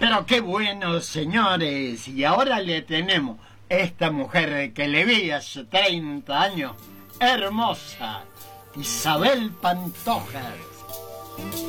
Pero qué bueno, señores. Y ahora le tenemos esta mujer que le vi hace 30 años. Hermosa. Isabel Pantoja.